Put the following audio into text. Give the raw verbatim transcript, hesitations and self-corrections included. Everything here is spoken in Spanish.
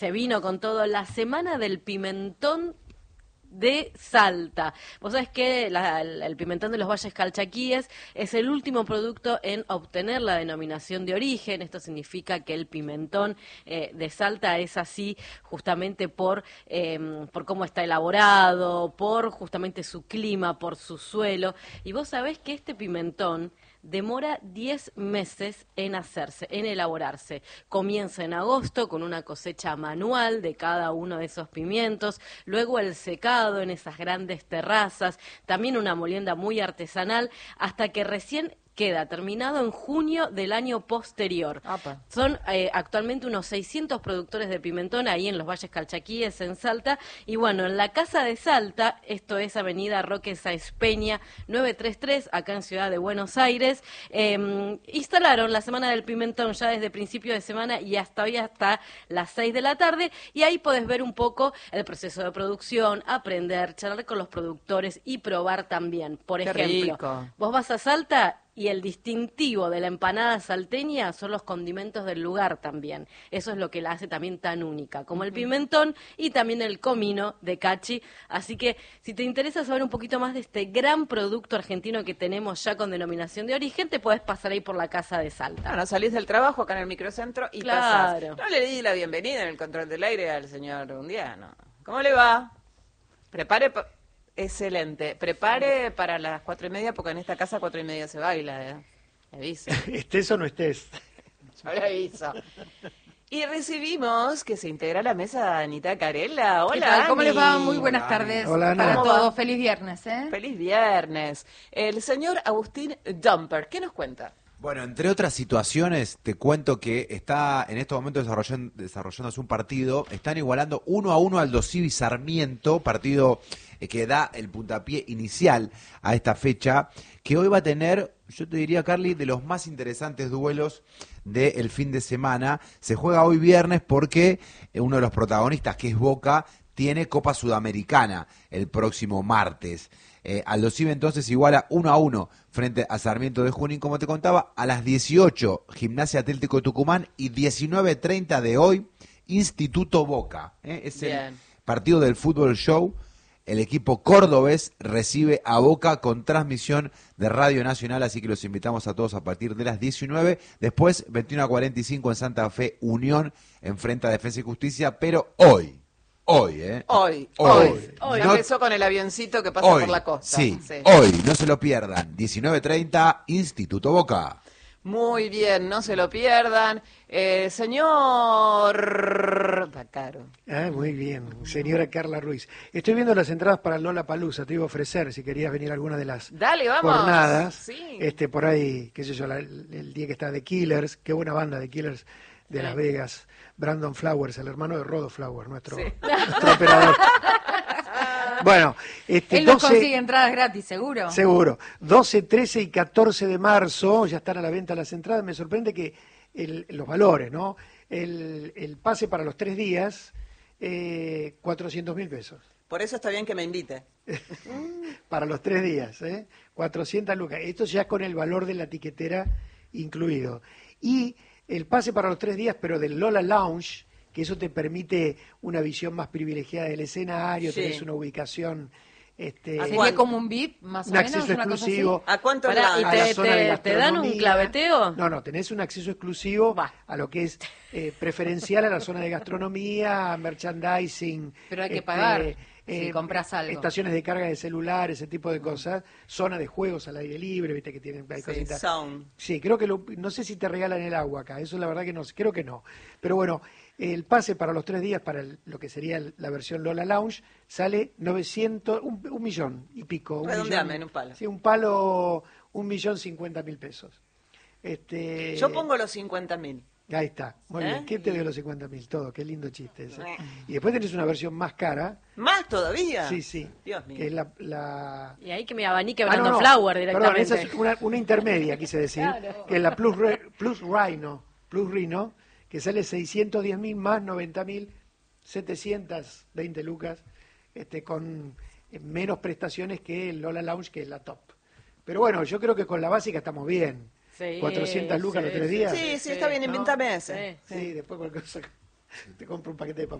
Se vino con todo la semana del pimentón de Salta. Vos sabés que la, el, el pimentón de los Valles Calchaquíes es el último producto en obtener la denominación de origen. Esto significa que el pimentón eh, de Salta es así justamente por, eh, por cómo está elaborado, por justamente su clima, por su suelo. Y vos sabés que este pimentón demora diez meses en hacerse, en elaborarse. Comienza en agosto con una cosecha manual de cada uno de esos pimientos, luego el secado en esas grandes terrazas, también una molienda muy artesanal, hasta que recién queda terminado en junio del año posterior. Apa. Son eh, actualmente unos seiscientos productores de pimentón ahí en los Valles Calchaquíes, en Salta. Y bueno, en la Casa de Salta, esto es Avenida Roque Sáenz Peña, novecientos treinta y tres, acá en Ciudad de Buenos Aires, eh, instalaron la Semana del Pimentón ya desde principio de semana y hasta hoy hasta las seis de la tarde. Y ahí podés ver un poco el proceso de producción, aprender, charlar con los productores y probar también. Por Qué ejemplo, rico. Vos vas a Salta y el distintivo de la empanada salteña son los condimentos del lugar también. Eso es lo que la hace también tan única, como el pimentón y también el comino de Cachi. Así que si te interesa saber un poquito más de este gran producto argentino que tenemos ya con denominación de origen, te podés pasar ahí por la Casa de Salta. Bueno, salís del trabajo acá en el microcentro y Claro. pasás. No le di la bienvenida en el control del aire al señor Undiano. ¿Cómo le va? Prepare... Pa- Excelente. Prepare para las cuatro y media, porque en esta casa cuatro y media se baila, ¿eh? Me aviso. Estés o no estés. Yo le aviso. Y recibimos que se integra a la mesa Anita Carella. Hola, ¿Qué tal? ¿Cómo Ani. les va? Muy buenas Hola, tardes Hola, Ana. para ¿Cómo va? todos. Feliz viernes, ¿eh? Feliz viernes. El señor Agustín Dumper, ¿qué nos cuenta? Bueno, entre otras situaciones, te cuento que está en estos momentos desarrollando, desarrollándose un partido, están igualando uno a uno al Dosivi Sarmiento, partido eh, que da el puntapié inicial a esta fecha, que hoy va a tener, yo te diría, Carly, de los más interesantes duelos del fin de semana. Se juega hoy viernes porque eh, uno de los protagonistas, que es Boca, tiene Copa Sudamericana el próximo martes. Eh, Aldo Civi entonces iguala uno a uno frente a Sarmiento de Junín, como te contaba, a las dieciocho, Gimnasia Atlético de Tucumán, y diecinueve treinta de hoy, Instituto Boca. ¿eh? Es Bien. el partido del fútbol show. El equipo cordobés recibe a Boca con transmisión de Radio Nacional, así que los invitamos a todos a partir de las diecinueve. Después, veintiuno a cuarenta y cinco en Santa Fe, Unión enfrenta a Defensa y Justicia, pero hoy. Hoy, ¿eh? Hoy, Hoy. hoy. Hoy. Ya No- empezó con el avioncito que pasa Hoy, por la costa. sí, hoy, no se lo pierdan. diecinueve treinta, Instituto Boca. Muy bien, no se lo pierdan. Eh, señor Bacaro. Ah, muy bien, señora Carla Ruiz. Estoy viendo las entradas para el Lollapalooza, te iba a ofrecer si querías venir a alguna de las Dale, vamos. jornadas. Sí. Este, por ahí, qué sé yo, la- el día que está The Killers, qué buena banda de Killers de Sí. Las Vegas. Brandon Flowers, el hermano de Rodo Flowers, nuestro, Sí. nuestro operador. Bueno, este, Él nos doce consigue entradas gratis, ¿seguro? Seguro. doce, trece y catorce de marzo ya están a la venta las entradas. Me sorprende que el- los valores, ¿no? El, el pase para los tres días, eh, cuatrocientos mil pesos. Por eso está bien que me invite. Para los tres días, ¿eh? cuatrocientas lucas. Esto ya con el valor de la tiquetera incluido. Y el pase para los tres días, pero del Lola Lounge, que eso te permite una visión más privilegiada del escenario, Sí. tenés una ubicación... Este, ¿A Sería cuánto? como un V I P, más o un menos, acceso una cosa así. exclusivo. ¿A cuánto es Pará, la- ¿y a la te, zona de te- te dan un gastronomía. claveteo? No, no, tenés un acceso exclusivo Va. a lo que es eh, preferencial a la zona de gastronomía, merchandising. Pero hay que este, pagar si compras algo. Estaciones de carga de celular, ese tipo de cosas. Zona de juegos al aire libre, viste que tienen hay Sí, cositas. sound. Sí, creo que lo- no sé si te regalan el agua acá, eso la verdad que no sé, creo que no. Pero bueno, el pase para los tres días, para el- lo que sería el- la versión Lola Lounge, sale novecientos, un, un millón y pico. Un Redondeame millón- en un palo. Sí, un palo, un millón cincuenta mil pesos. Este, Yo pongo los cincuenta mil. Ahí está, muy ¿Eh? bien. ¿Quién te dio los cincuenta mil? Todo, qué lindo chiste ese. Eh. Y después tenés una versión más cara. ¿Más todavía? Sí, sí. Dios mío. Que es la... la... Y ahí que me abanique Ah, no, Brandon no, Flower perdón, directamente. esa es una, una intermedia, quise decir, Claro. que es la Plus, Re- Plus Rhino, Plus Rhino, que sale seiscientos diez mil más noventa mil, setecientas veinte lucas, este, con eh, menos prestaciones que el Lola Lounge, que es la top. Pero bueno, yo creo que con la básica estamos bien. Sí, cuatrocientas lucas sí, los tres sí, días. Sí, sí, está bien, ¿no? invítame ese. Sí, después cualquier cosa. Te compro un paquete de papas.